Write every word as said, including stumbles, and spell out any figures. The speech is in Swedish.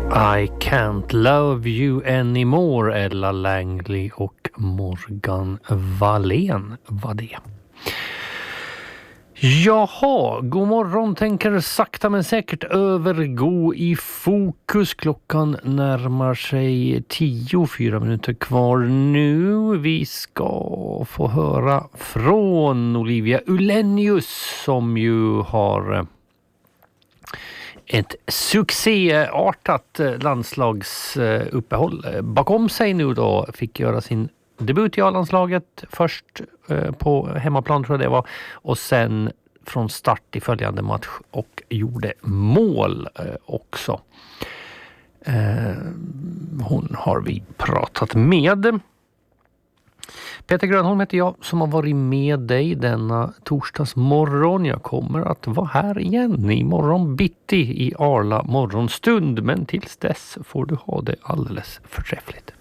I Can't Love You Anymore, Ella Langley och Morgan Wallén var det. Jaha, god morgon, tänker sakta men säkert övergå i fokus. Klockan närmar sig tio, fyra minuter kvar nu. Vi ska få höra från Olivia Ullenius som ju har ett succéartat landslagsuppehåll bakom sig nu då. Fick göra sin debut i A-landslaget först eh, på hemmaplan tror jag det var, och sen från start i följande match och gjorde mål eh, också. Eh, hon har vi pratat med. Peter Grönholm heter jag som har varit med dig denna torsdagsmorgon. Jag kommer att vara här igen i morgon bitti i Arla morgonstund, men tills dess får du ha det alldeles förträffligt.